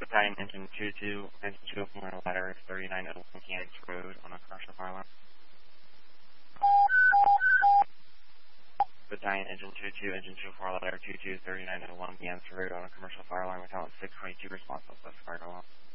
Battalion Engine 22, Engine 2 from ladder 3901 Kansas Road on a commercial fire alarm. Battalion Engine 22, Engine 24, ladder 22, 3901 Kansas Road on a commercial fire alarm. Battalion 622 response on such fire alarm.